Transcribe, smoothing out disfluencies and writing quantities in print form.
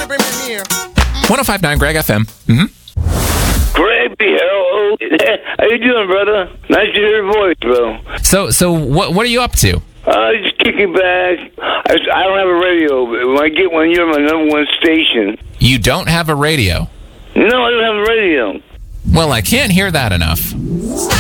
105.9 Greg FM. Mm-hmm. Greg B. Hello. How you doing, brother? Nice to hear your voice, bro. So what are you up to? Just kicking back. I don't have a radio, but when I get one, you're my number one station. You don't have a radio? No, I don't have a radio. Well, I can't hear that enough.